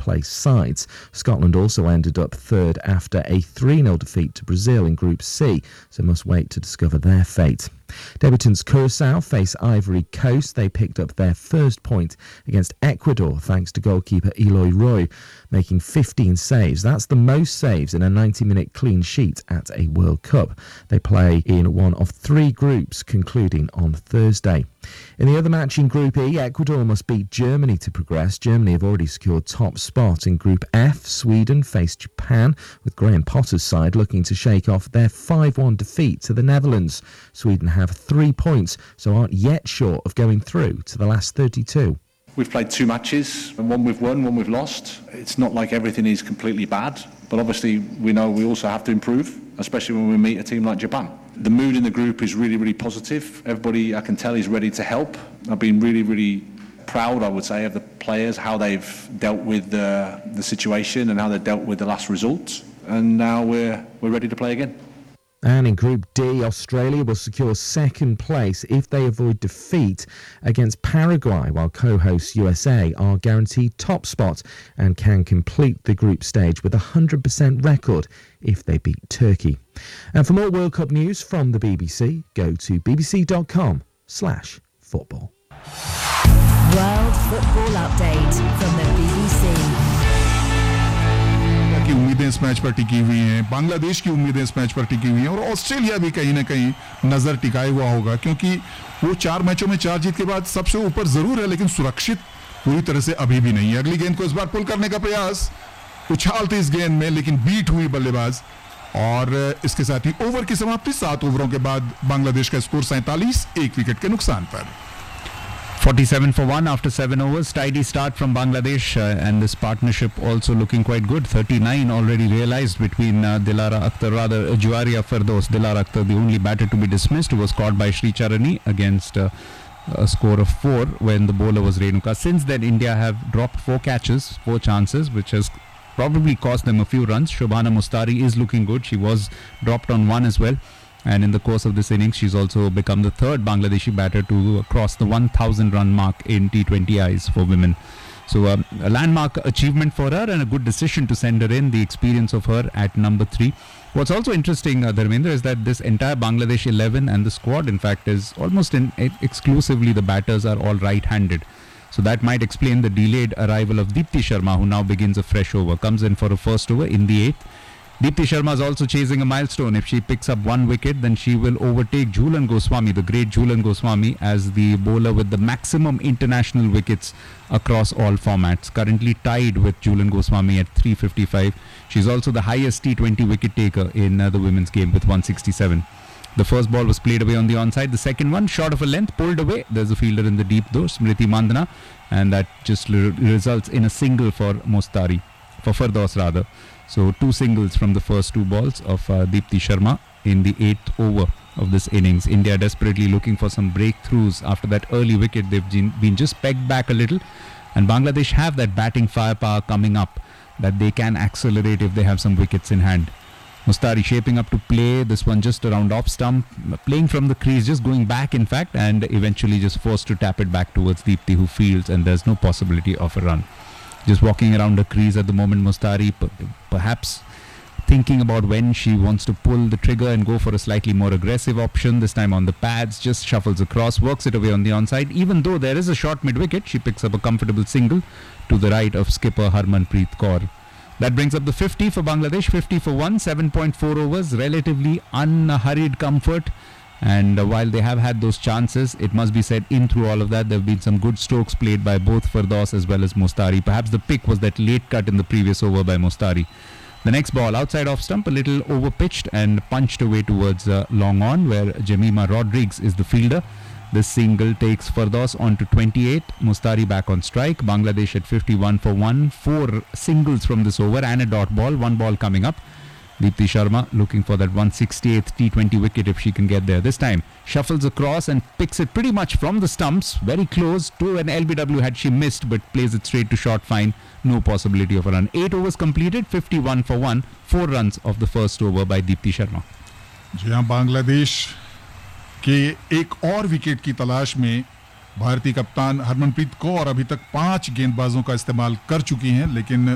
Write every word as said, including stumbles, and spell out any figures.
place sides. Scotland also ended up third after a three nil defeat to Brazil in Group C, so must wait to discover their fate. Debutants Curaçao face Ivory Coast. They picked up their first point against Ecuador thanks to goalkeeper Eloy Roy making fifteen saves. That's the most saves in a ninety-minute clean sheet at a World Cup. They play in one of three groups concluding on Thursday. In the other match in Group E, Ecuador must beat Germany to progress. Germany have already secured top spot. In Group F, Sweden face Japan, with Graham Potter's side looking to shake off their five one defeat to the Netherlands. Sweden have three points, so aren't yet sure of going through to the last thirty-two. We've played two matches, and one we've won, one we've lost. It's not like everything is completely bad, but obviously we know we also have to improve, especially when we meet a team like Japan. The mood in the group is really, really positive. Everybody, I can tell, is ready to help. I've been really, really proud, I would say, of the players, how they've dealt with the, the situation and how they've dealt with the last result. And now we're we're ready to play again. And in Group D, Australia will secure second place if they avoid defeat against Paraguay, while co-hosts U S A are guaranteed top spot and can complete the group stage with a one hundred percent record if they beat Turkey. And for more World Cup news from the B B C, go to bbc.com slash football. World Football Update from the B B C. की उम्मीदें इस match पर टिकी हुई हैं, बांग्लादेश की उम्मीदें इस मैच पर टिकी हुई हैं और ऑस्ट्रेलिया भी कहीं ना कहीं नजर टिकाए हुआ होगा, क्योंकि वो चार मैचों में चार जीत के बाद सबसे ऊपर जरूर है, लेकिन सुरक्षित पूरी तरह से अभी भी नहीं है. अगली गेंद को इस बार पुल करने का प्रयास, उछाल थी इस गेंद में लेकिन बीट हुई बल्लेबाज, और इसके साथ ही ओवर की समाप्ति. सात ओवरों के बाद बांग्लादेश का स्कोर सैंतालीस, एक विकेट के नुकसान पर. forty-seven for one after seven overs. Tidy start from Bangladesh, uh, and this partnership also looking quite good. thirty-nine already realized between uh, Dilara Akhtar, rather uh, Juaria Firdaus. Dilara Akhtar, the only batter to be dismissed, was caught by Sri Charani against uh, a score of four when the bowler was Renuka. Since then, India have dropped four catches, four chances, which has probably cost them a few runs. Shobhana Mustari is looking good. She was dropped on one as well. And in the course of this innings, she's also become the third Bangladeshi batter to cross the one thousand run mark in T twenty Is for women. So um, a landmark achievement for her and a good decision to send her in, the experience of her at number three. What's also interesting, uh, Dharmendra, is that this entire Bangladesh eleven and the squad, in fact, is almost in, exclusively the batters are all right-handed. So that might explain the delayed arrival of Deepti Sharma, who now begins a fresh over, comes in for a first over in the eighth. Deepti Sharma is also chasing a milestone. If she picks up one wicket, then she will overtake Jhulan Goswami, the great Jhulan Goswami, as the bowler with the maximum international wickets across all formats. Currently tied with Jhulan Goswami at three fifty-five. She's also the highest T twenty wicket taker in uh, the women's game with one sixty-seven. The first ball was played away on the onside. The second one, short of a length, pulled away. There's a fielder in the deep though, Smriti Mandana, and that just re- results in a single for Mostari, for Firdaus rather. So two singles from the first two balls of uh, Deepti Sharma in the eighth over of this innings. India desperately looking for some breakthroughs after that early wicket. They've been just pegged back a little, and Bangladesh have that batting firepower coming up that they can accelerate if they have some wickets in hand. Mustari shaping up to play this one just around off stump, playing from the crease, just going back in fact, and eventually just forced to tap it back towards Deepti, who fields, and there's no possibility of a run. Just walking around the crease at the moment, Mustari p- perhaps thinking about when she wants to pull the trigger and go for a slightly more aggressive option, this time on the pads, just shuffles across, works it away on the onside. Even though there is a short mid-wicket, she picks up a comfortable single to the right of skipper Harmanpreet Kaur. That brings up the fifty for Bangladesh, fifty for one, seven point four overs, relatively unhurried comfort. And uh, while they have had those chances, it must be said, in through all of that, there have been some good strokes played by both Firdaus as well as Mostari. Perhaps the pick was that late cut in the previous over by Mostari. The next ball, outside off stump, a little over-pitched and punched away towards uh, long on, where Jemima Rodrigues is the fielder. This single takes Firdaus on to twenty-eight. Mostari back on strike. Bangladesh at fifty-one for one. Four singles from this over and a dot ball. One ball coming up. Deepti Sharma looking for that one sixty-eighth T twenty wicket if she can get there. This time shuffles across and picks it pretty much from the stumps, very close to an L B W had she missed, but plays it straight to short fine. No possibility of a run. Eight overs completed, fifty-one for one. Four runs of the first over by Deepti Sharma. जी हाँ, बांग्लादेश के एक और wicket की तलाश में भारतीय कप्तान हरमनप्रीत कौर अभी तक पांच गेंदबाजों का इस्तेमाल कर चुकी हैं, लेकिन